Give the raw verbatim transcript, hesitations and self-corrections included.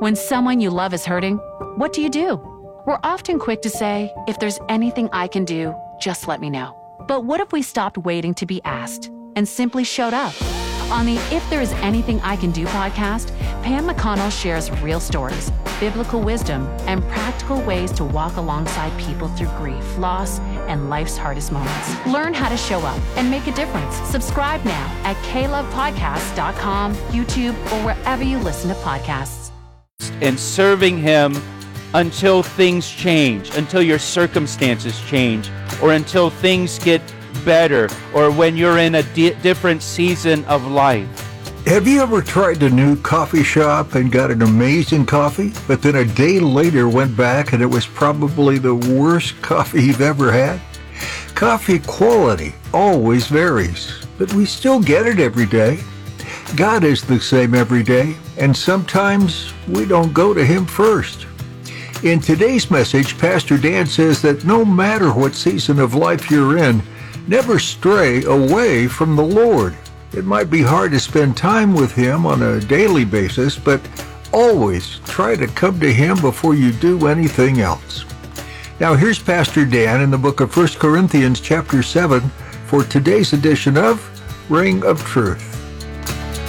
When someone you love is hurting, what do you do? We're often quick to say, if there's anything I can do, just let me know. But what if we stopped waiting to be asked and simply showed up? On the If There Is Anything I Can Do podcast, Pam McConnell shares real stories, biblical wisdom, and practical ways to walk alongside people through grief, loss, and life's hardest moments. Learn how to show up and make a difference. Subscribe now at k love podcast dot com, YouTube, or wherever you listen to podcasts. And serving Him until things change, until your circumstances change, or until things get better, or when you're in a di- different season of life. Have you ever tried a new coffee shop and got an amazing coffee, but then a day later went back and it was probably the worst coffee you've ever had? Coffee quality always varies, but we still get it every day. God is the same every day, and sometimes we don't go to Him first. In today's message, Pastor Dan says that no matter what season of life you're in, never stray away from the Lord. It might be hard to spend time with Him on a daily basis, but always try to come to Him before you do anything else. Now here's Pastor Dan in the book of First Corinthians chapter seven for today's edition of Ring of Truth.